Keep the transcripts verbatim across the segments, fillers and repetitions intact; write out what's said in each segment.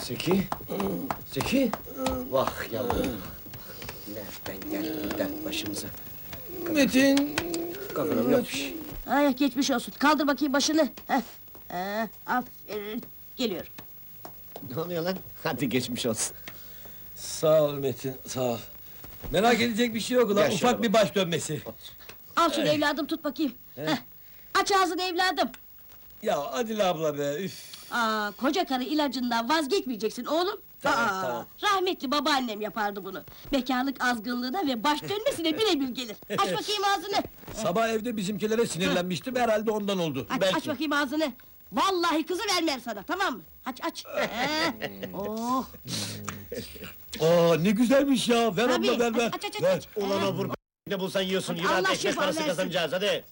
Zeki? Zeki? Vah yavrum! Nereden geldi bu dert başımıza? Metin... Kafanım yapmış. Ay geçmiş olsun. Kaldır bakayım başını. Heh. Heh, aferin. Geliyor. Ne oluyor lan? Hadi geçmiş olsun. Sağ ol Metin, sağ ol. Merak edecek bir şey yok ulan, Gel şöyle ufak bak. bir baş dönmesi. Al şunu evladım, tut bakayım. Heh. Aç ağzını evladım. Ya Adile abla be, üf! Aa, koca karı ilacından vazgeçmeyeceksin oğlum. Tamam, Aa, tamam. Rahmetli babaannem yapardı bunu. Bekarlık azgınlığına ve baş dönmesine birebir gelir. Aç bakayım ağzını. Sabah evde bizimkilere sinirlenmiştim, herhalde ondan oldu. Aç, aç bakayım ağzını. Vallahi kızı vermem sana, tamam mı? Aç aç. Heh. Oh, Aa, ne güzelmiş ya, ver tabii. abla, ver, ver! Aç aç aç. Ver. aç. Ulan o vur ne bulsan yiyorsun, yürü Allah hadi ekmek şifa parası versin. kazanacağız hadi!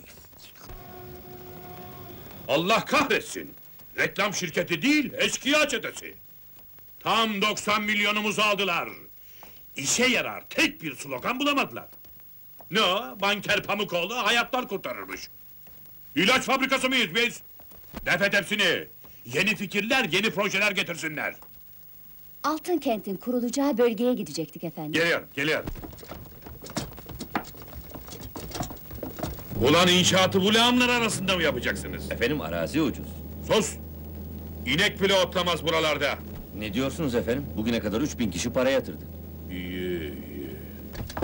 Allah kahretsin! Reklam şirketi değil, eşkıya çetesi! Tam doksan milyonumuzu aldılar! İşe yarar, tek bir slogan bulamadılar! Ne o, banker Pamukoğlu hayatlar kurtarırmış! İlaç fabrikası mıyız biz? Defet hepsini! Yeni fikirler, yeni projeler getirsinler! Altınkent'in kurulacağı bölgeye gidecektik efendim. Geliyorum, geliyorum! Ulan inşaatı bu lağımlar arasında mı yapacaksınız? Efendim arazi ucuz. Sus! İnek bile otlamaz buralarda! Ne diyorsunuz efendim? Bugüne kadar üç bin kişi para yatırdı. İyi, iyi.